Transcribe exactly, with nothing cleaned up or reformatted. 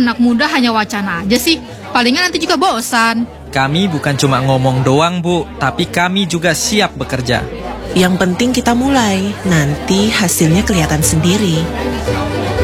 anak muda hanya wacana aja sih. Palingan nanti juga bosan. Kami bukan cuma ngomong doang, Bu, tapi kami juga siap bekerja. Yang penting kita mulai, nanti hasilnya kelihatan sendiri.